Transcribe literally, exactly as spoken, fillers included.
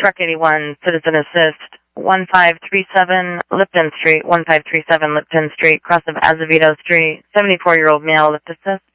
Truck eighty-one, Citizen Assist, one five three seven Lipton Street, one five three seven Lipton Street, cross of Azevedo Street, seventy-four-year-old male, lift assist.